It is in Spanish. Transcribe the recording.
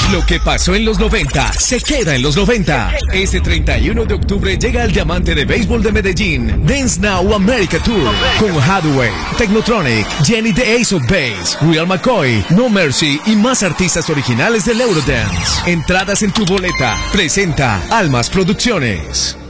Lo que pasó en los 90 se queda en los 90. Este 31 de octubre llega el Diamante de Béisbol de Medellín, Dance Now America Tour, con Hathaway, Technotronic, Jenny the Ace of Base, Real McCoy, No Mercy y más artistas originales del Eurodance. Entradas en tu boleta. Presenta Almas Producciones.